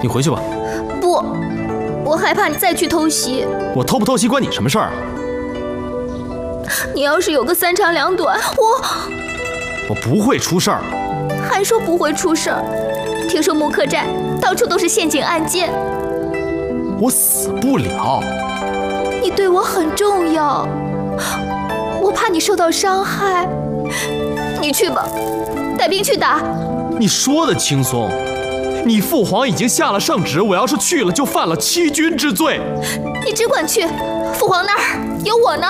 你回去吧。 不，我害怕你再去偷袭。 我偷不偷袭关你什么事儿？ 你要是有个三长两短， 我不会出事儿。 还说不会出事儿？听说木克寨到处都是陷阱暗箭， 我死不了。 你对我很重要，我怕你受到伤害。你去吧，带兵去打。 你说的轻松，你父皇已经下了圣旨，我要是去了就犯了欺君之罪。 你只管去，父皇那儿有我呢。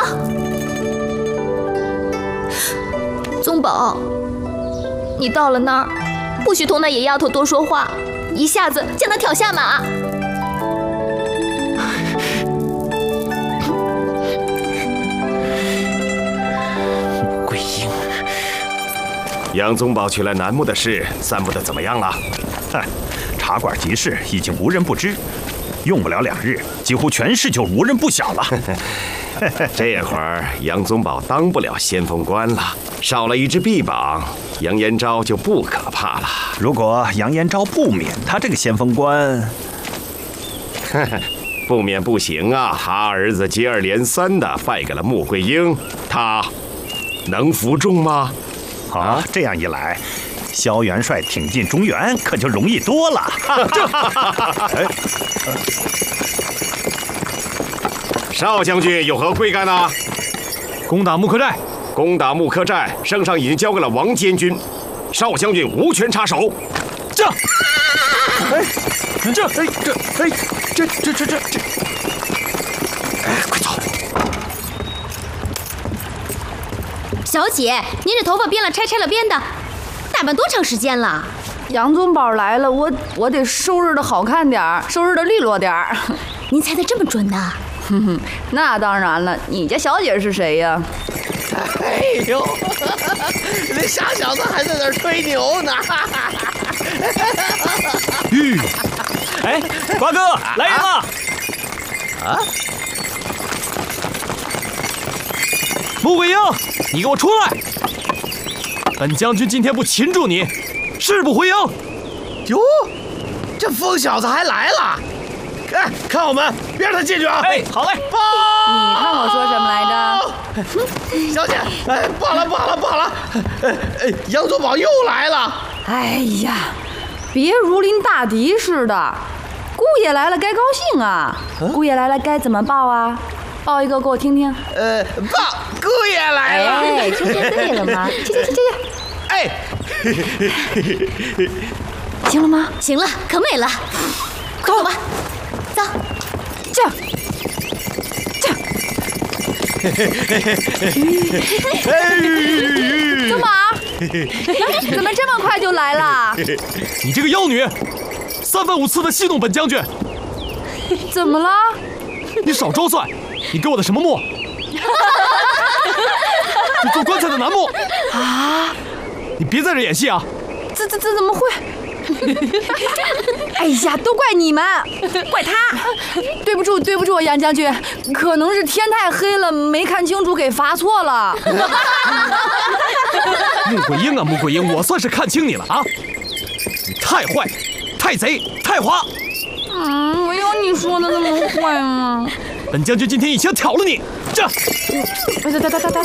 宗保，你到了那儿，不许同那野丫头多说话，一下子将她挑下马。 桂英， 杨宗保取来楠木的事散布的怎么样了？ 哼，茶馆集市已经无人不知，用不了2日，几乎全市就无人不晓了。 这会儿杨宗保当不了先锋官了，少了一只臂膀，杨延昭就不可怕了。 如果杨延昭不免他这个先锋官， 不免不行啊！他儿子接二连三的败给了穆桂英，他能服众吗？ 啊，这样一来，萧元帅挺进中原可就容易多了。 少将军有何贵干呢？ 攻打木克寨。 攻打木克寨，圣上已经交给了王监军，少将军无权插手。 这， 快走！ 小姐，您这头发编了拆，拆了编的，打扮多长时间了？ 杨宗保来了，我得收拾的好看点儿，收拾的利落点儿。 您猜得这么准呢？ 哼哼，那当然了，你家小姐是谁呀？ 哎呦，那傻小子还在那儿吹牛呢！ 哎，瓜哥，来人了！ 啊！ 穆桂英，你给我出来！本将军今天不擒住你，誓不回营。 哟，这疯小子还来了！哎，看我们，别让他进去啊！ 哎，好嘞。 你看我说什么来着？ 小姐，哎，罢了罢了罢了！杨宗保又来了！ 哎呀，别如临大敌似的。姑爷来了该高兴啊！姑爷来了该怎么报啊？报一个给我听听。 报姑爷来了！ 哎，这就对了嘛。这。 哎， 行了吗？ 行了，可美了，快走吧。走， 这。宗保，怎么这么快就来了？ 你这个妖女，三番五次的戏弄本将军。 怎么了？ 你少装蒜！你给我的什么木？你做棺材的楠木啊！ 你别在这演戏啊！ 这怎么会？哎呀，都怪你们，怪他！对不住，杨将军，可能是天太黑了，没看清楚，给罚错了。 穆桂英啊，穆桂英，我算是看清你了啊！你太坏，太贼，太滑！ 没有你说的那么坏嘛。 本将军今天一枪挑了你！这， 打！